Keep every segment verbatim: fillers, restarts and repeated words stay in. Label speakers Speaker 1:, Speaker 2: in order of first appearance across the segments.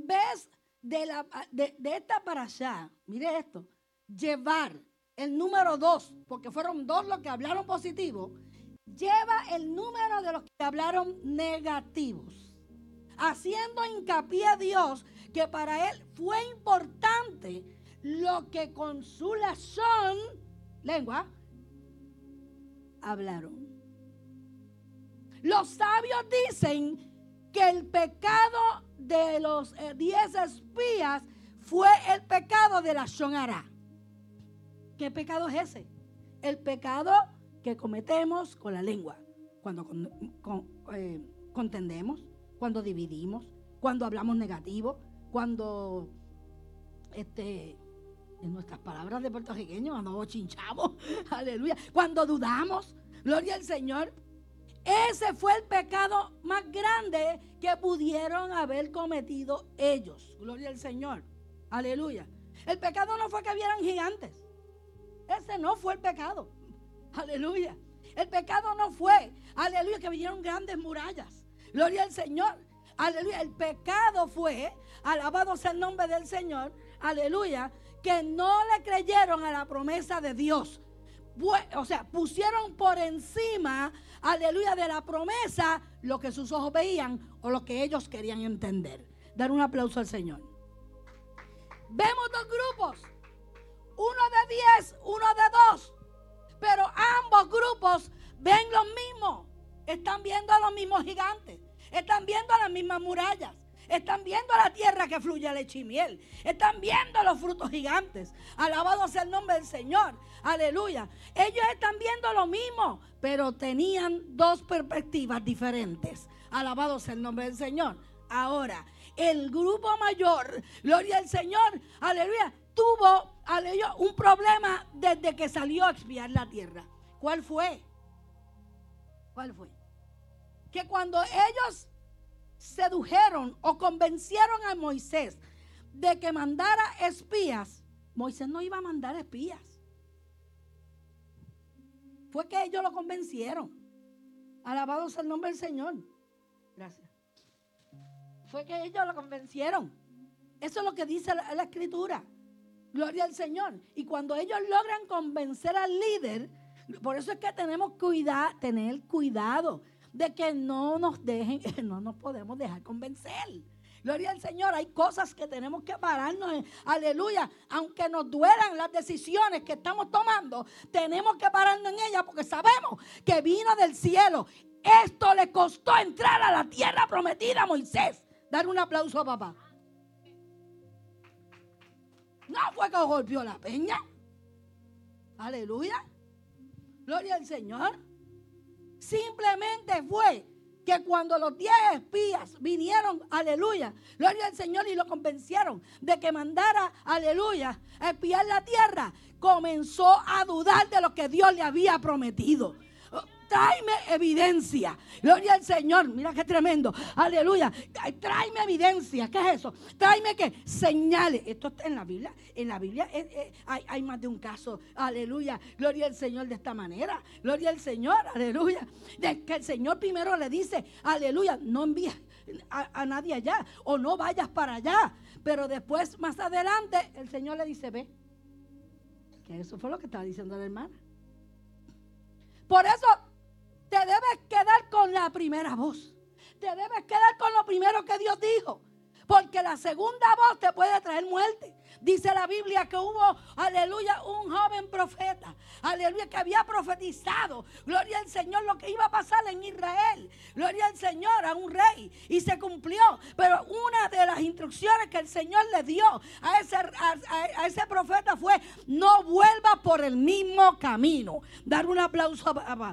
Speaker 1: vez de, la, de, de esta para allá, mire esto, llevar el número dos, porque fueron dos los que hablaron positivo, lleva el número de los que hablaron negativos, haciendo hincapié a Dios que para él fue importante lo que con su razón, lengua, hablaron. Los sabios dicen que el pecado de los eh, diez espías fue el pecado de la Lashon Hará. ¿Qué pecado es ese? El pecado que cometemos con la lengua, cuando con, con, eh, contendemos, cuando dividimos, cuando hablamos negativo, cuando este, en nuestras palabras de puertorriqueños, cuando chinchamos, aleluya, cuando dudamos, gloria al Señor. Ese fue el pecado más grande que pudieron haber cometido ellos. Gloria al Señor. Aleluya. El pecado no fue que vieran gigantes. Ese no fue el pecado. Aleluya. El pecado no fue, aleluya, que vinieron grandes murallas. Gloria al Señor. Aleluya. El pecado fue, alabado sea el nombre del Señor, aleluya, que no le creyeron a la promesa de Dios. O sea, pusieron por encima, aleluya, de la promesa lo que sus ojos veían o lo que ellos querían entender. Dar un aplauso al Señor. Vemos dos grupos, uno de diez, uno de dos, pero ambos grupos ven lo mismo. Están viendo a los mismos gigantes, están viendo a las mismas murallas, están viendo la tierra que fluye leche y miel, están viendo los frutos gigantes. Alabado sea el nombre del Señor. Aleluya. Ellos están viendo lo mismo, pero tenían dos perspectivas diferentes. Alabado sea el nombre del Señor. Ahora, el grupo mayor, gloria al Señor, aleluya, tuvo, aleluya, un problema desde que salió a expiar la tierra. ¿Cuál fue? ¿Cuál fue? Que cuando ellos sedujeron o convencieron a Moisés de que mandara espías, Moisés no iba a mandar espías. Fue que ellos lo convencieron. Alabado sea el nombre del Señor. Gracias. Fue que ellos lo convencieron. Eso es lo que dice la, la Escritura. Gloria al Señor. Y cuando ellos logran convencer al líder, por eso es que tenemos cuidado, tener cuidado de que no nos dejen, no nos podemos dejar convencer. Gloria al Señor. Hay cosas que tenemos que pararnos en, aleluya, aunque nos duelan las decisiones que estamos tomando, tenemos que pararnos en ellas porque sabemos que vino del cielo. Esto le costó entrar a la tierra prometida a Moisés. Dar un aplauso a papá. No fue que golpeó la peña. Aleluya. Gloria al Señor. Simplemente fue que cuando los diez espías vinieron, aleluya, gloria al Señor, y lo convencieron de que mandara, aleluya, a espiar la tierra, comenzó a dudar de lo que Dios le había prometido. Tráeme evidencia. Gloria al Señor. Mira qué tremendo. Aleluya. Tráeme evidencia. ¿Qué es eso? Tráeme qué? Señales. Esto está en la Biblia. En la Biblia eh, eh, hay, hay más de un caso. Aleluya. Gloria al Señor de esta manera. Gloria al Señor. Aleluya. De que el Señor primero le dice, aleluya, no envíes a, a nadie allá. O no vayas para allá. Pero después, más adelante, el Señor le dice, ve. Que eso fue lo que estaba diciendo la hermana. Por eso te debes quedar con la primera voz. Te debes quedar con lo primero que Dios dijo. Porque la segunda voz te puede traer muerte. Dice la Biblia que hubo, aleluya, un joven profeta, aleluya, que había profetizado, gloria al Señor, lo que iba a pasar en Israel. Gloria al Señor, a un rey. Y se cumplió. Pero una de las instrucciones que el Señor le dio a ese, a, a, a ese profeta fue, no vuelva por el mismo camino. Dar un aplauso a papá.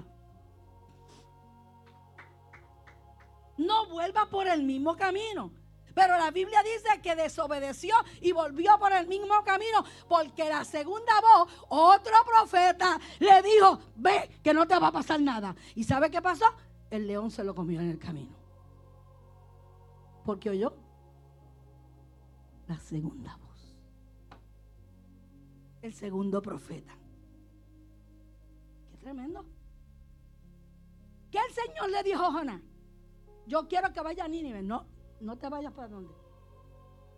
Speaker 1: No vuelva por el mismo camino. Pero la Biblia dice que desobedeció y volvió por el mismo camino, porque la segunda voz, otro profeta, le dijo, ve que no te va a pasar nada. ¿Y sabe qué pasó? El león se lo comió en el camino. Porque oyó la segunda voz. El segundo profeta. Qué tremendo. ¿Qué el Señor le dijo a Jonás? Yo quiero que vaya a Nínive. No, no te vayas para donde.